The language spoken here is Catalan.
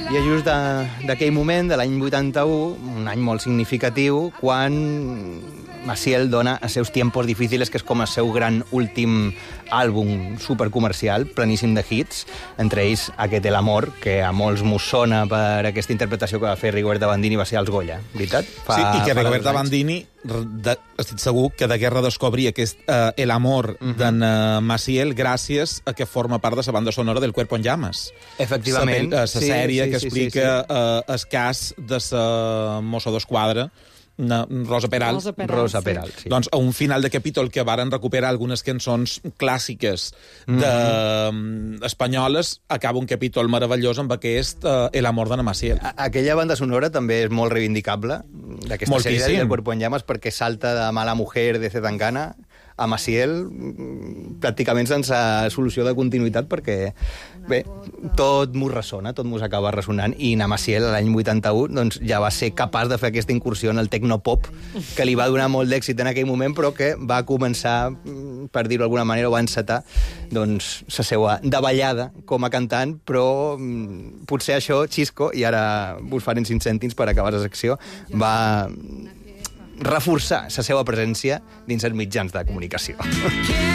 I és just d'aquell moment, de l'any 81, un any molt significatiu, quan Maciel dona Els seus tiempos difíciles, que és com el seu gran últim àlbum supercomercial, pleníssim de hits, entre ells aquest El amor, que a molts mos sona per aquesta interpretació que va fer Rigoberta Bandini, va ser als Goya, veritat? Sí, i que Rigoberta Bandini, estic segur que degué redescobrir aquest El amor d'en Maciel gràcies a que forma part de la banda sonora del Cuerpo en Llamas. Efectivament. La sèrie que explica el cas de la mossa d'esquadra, Rosa Peral. Rosa Peral, sí. Doncs a un final de capítol que varen recuperar algunes cançons clàssiques espanyoles, acaba un capítol meravellós amb aquest El amor d'Anna Maciel. Aquella banda sonora també és molt reivindicable d'aquesta sèrie del Cuerpo en Llamas, perquè salta de Mala mujer de Zetangana a Maciel pràcticament sense solució de continuïtat, perquè bé, tot m'ho ressona, tot m'ho acaba ressonant, i na Maciel l'any 81 doncs, ja va ser capaç de fer aquesta incursió en el tecnopop, que li va donar molt d'èxit en aquell moment, però que va començar, per dir-ho d'alguna manera, o va encetar doncs, la seva davallada com a cantant, però potser això, Xisco, i ara vos farem 5 cèntims per acabar la secció, va reforçar la seva presència dins els mitjans de comunicació.